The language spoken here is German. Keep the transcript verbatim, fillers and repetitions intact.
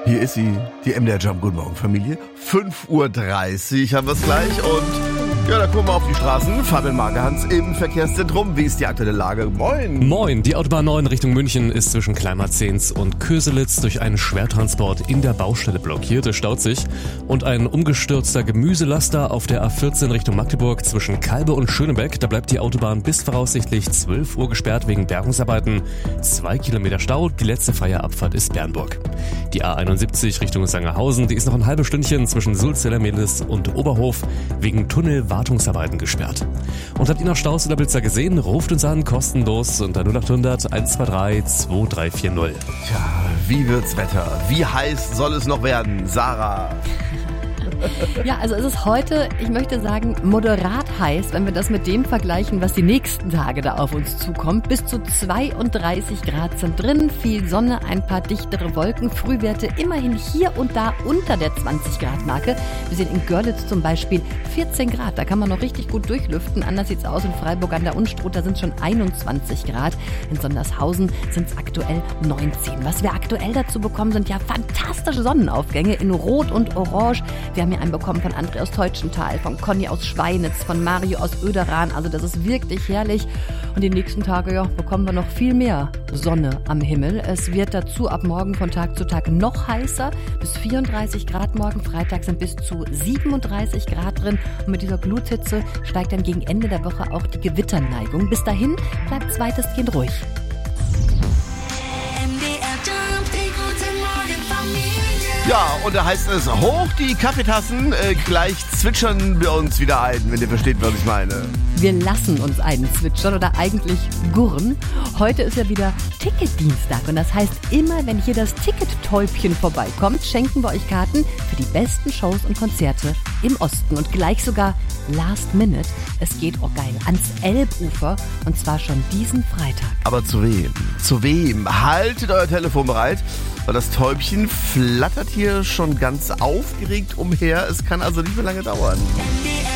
Hier ist sie, die M D R Jump. Guten Morgen, Familie. fünf Uhr dreißig haben wir es gleich und ja, da gucken wir auf die Straßen. Fabian Margehans im Verkehrszentrum. Wie ist die aktuelle Lage? Moin. Moin. Die Autobahn neun Richtung München ist zwischen Kleinmarzens und Köselitz durch einen Schwertransport in der Baustelle blockiert. Es staut sich. Und ein umgestürzter Gemüselaster auf der A vierzehn Richtung Magdeburg zwischen Kalbe und Schönebeck. Da bleibt die Autobahn bis voraussichtlich zwölf Uhr gesperrt wegen Bergungsarbeiten. Zwei Kilometer Stau. Die letzte freie Abfahrt ist Bernburg. Die A einundsiebzig Richtung Sangerhausen, die ist noch ein halbes Stündchen zwischen Sulzeller-Mehlis und Oberhof wegen Tunnelwartungsarbeiten gesperrt. Und habt ihr noch Staus oder Blitzer gesehen? Ruft uns an, kostenlos unter null acht hundert eins zwei drei zwei drei vier null. Tja, wie wird's Wetter? Wie heiß soll es noch werden? Sarah? Ja, also es ist heute, ich möchte sagen, moderat heiß, wenn wir das mit dem vergleichen, was die nächsten Tage da auf uns zukommt. Bis zu zweiunddreißig Grad sind drin, viel Sonne, ein paar dichtere Wolken, Frühwerte immerhin hier und da unter der zwanzig Grad Marke. Wir sehen in Görlitz zum Beispiel vierzehn Grad, da kann man noch richtig gut durchlüften. Anders sieht's aus in Freiburg an der Unstrut, da sind schon einundzwanzig Grad. In Sondershausen sind es aktuell neunzehn. Was wir aktuell dazu bekommen, sind ja fantastische Sonnenaufgänge in Rot und Orange. Wir haben hier einen bekommen von André aus Teutschenthal, von Conny aus Schweinitz, von Mario aus Oederan. Also das ist wirklich herrlich. Und die nächsten Tage ja, bekommen wir noch viel mehr Sonne am Himmel. Es wird dazu ab morgen von Tag zu Tag noch heißer. Bis vierunddreißig Grad morgen. Freitag sind bis zu siebenunddreißig Grad drin. Und mit dieser Gluthitze steigt dann gegen Ende der Woche auch die Gewitterneigung. Bis dahin bleibt es weitestgehend ruhig. Ja, und da heißt es, hoch die Kaffeetassen, äh, gleich zwitschern wir uns wieder ein, wenn ihr versteht, was ich meine. Wir lassen uns einen zwitschern oder eigentlich gurren. Heute ist ja wieder Ticketdienstag und das heißt, immer wenn hier das Tickettäubchen vorbeikommt, schenken wir euch Karten für die besten Shows und Konzerte im Osten und gleich sogar Last Minute. Es geht, oh geil, ans Elbufer und zwar schon diesen Freitag. Aber zu wem? Zu wem? Haltet euer Telefon bereit, weil das Täubchen flattert hier schon ganz aufgeregt umher. Es kann also nicht mehr lange dauern.